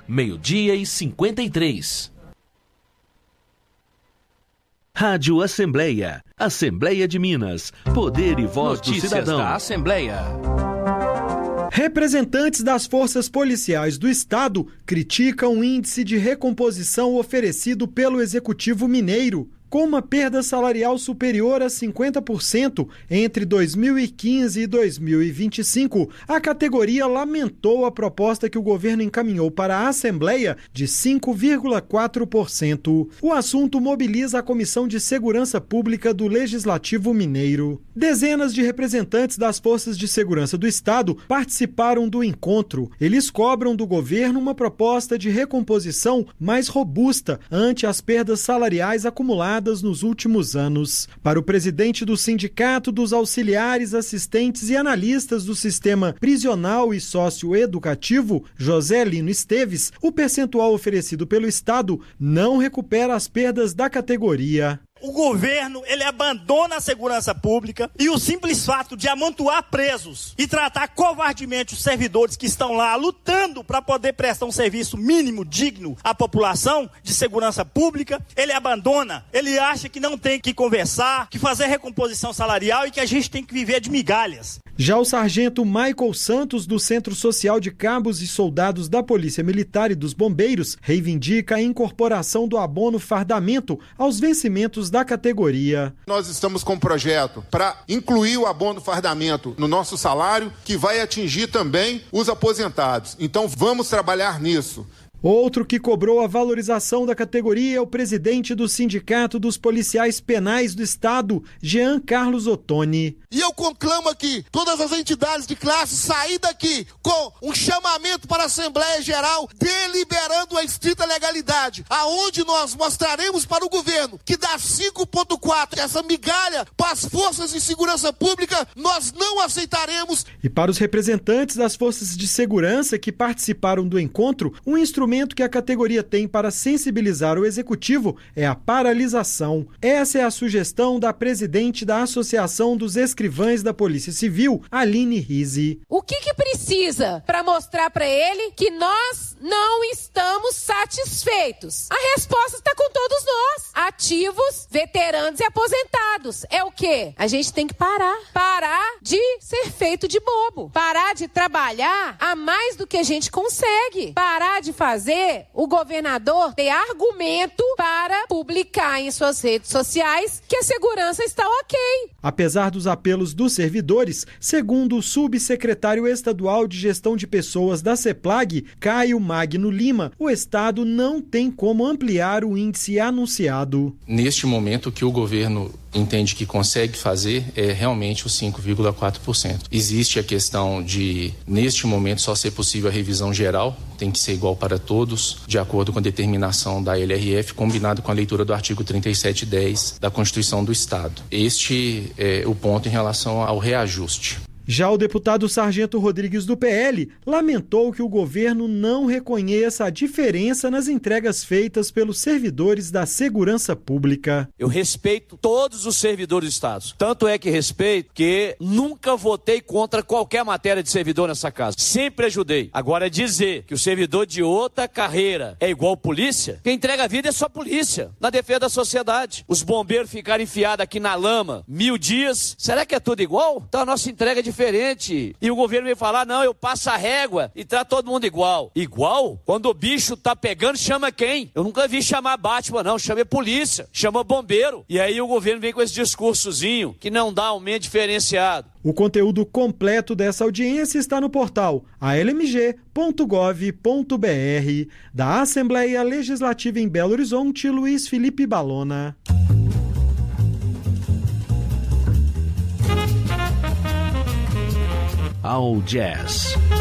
12:53. Rádio Assembleia. Assembleia de Minas. Poder e voz do cidadão. Da Assembleia. Representantes das forças policiais do Estado criticam o índice de recomposição oferecido pelo Executivo Mineiro. Com uma perda salarial superior a 50% entre 2015 e 2025, a categoria lamentou a proposta que o governo encaminhou para a Assembleia de 5,4%. O assunto mobiliza a Comissão de Segurança Pública do Legislativo Mineiro. Dezenas de representantes das Forças de Segurança do Estado participaram do encontro. Eles cobram do governo uma proposta de recomposição mais robusta ante as perdas salariais acumuladas nos últimos anos. Para o presidente do Sindicato dos Auxiliares, Assistentes e Analistas do Sistema Prisional e Socioeducativo, José Lino Esteves, o percentual oferecido pelo Estado não recupera as perdas da categoria. O governo, ele abandona a segurança pública e o simples fato de amontoar presos e tratar covardemente os servidores que estão lá lutando para poder prestar um serviço mínimo digno à população de segurança pública, ele abandona, ele acha que não tem que conversar, que fazer recomposição salarial e que a gente tem que viver de migalhas. Já o sargento Michael Santos, do Centro Social de Cabos e Soldados da Polícia Militar e dos Bombeiros, reivindica a incorporação do abono fardamento aos vencimentos da categoria. Nós estamos com um projeto para incluir o abono fardamento no nosso salário, que vai atingir também os aposentados. Então vamos trabalhar nisso. Outro que cobrou a valorização da categoria é o presidente do Sindicato dos Policiais Penais do Estado, Jean Carlos Ottoni. E eu conclamo aqui todas as entidades de classe sair daqui com um chamamento para a Assembleia Geral deliberando a estrita legalidade, aonde nós mostraremos para o governo que dá 5,4, essa migalha para as forças de segurança pública, nós não aceitaremos. E para os representantes das forças de segurança que participaram do encontro, um instrumento que a categoria tem para sensibilizar o executivo é a paralisação. Essa é a sugestão da presidente da Associação dos Escrivães da Polícia Civil, Aline Rizzi. O que precisa para mostrar para ele que nós não estamos satisfeitos? A resposta está com todos nós, ativos, veteranos e aposentados. É o quê? A gente tem que parar de ser feito de bobo, parar de trabalhar a mais do que a gente consegue, parar de fazer o governador ter argumento para publicar em suas redes sociais que a segurança está ok. Apesar dos apelos dos servidores, segundo o subsecretário estadual de Gestão de Pessoas da CEPLAG, Caio Magno Lima, o Estado não tem como ampliar o índice anunciado. Neste momento, o que o governo entende que consegue fazer é realmente os 5,4%. Existe a questão de, neste momento, só ser possível a revisão geral, tem que ser igual para todos, de acordo com a determinação da LRF, combinado com a leitura do artigo 3710 da Constituição do Estado. Este é o ponto em relação ao reajuste. Já o deputado Sargento Rodrigues do PL lamentou que o governo não reconheça a diferença nas entregas feitas pelos servidores da segurança pública. Eu respeito todos os servidores do Estado. Tanto é que respeito que nunca votei contra qualquer matéria de servidor nessa casa. Sempre ajudei. Agora dizer que o servidor de outra carreira é igual polícia, quem entrega a vida é só polícia, na defesa da sociedade. Os bombeiros ficaram enfiados aqui na lama 1000 dias. Será que é tudo igual? Então a nossa entrega é diferente. E o governo vem falar, não, eu passo a régua e trato todo mundo igual. Igual? Quando o bicho tá pegando, chama quem? Eu nunca vi chamar Batman, não. Chama polícia, chama bombeiro. E aí o governo vem com esse discursozinho que não dá aumento diferenciado. O conteúdo completo dessa audiência está no portal almg.gov.br. Da Assembleia Legislativa em Belo Horizonte, Luiz Felipe Balona. All Jazz.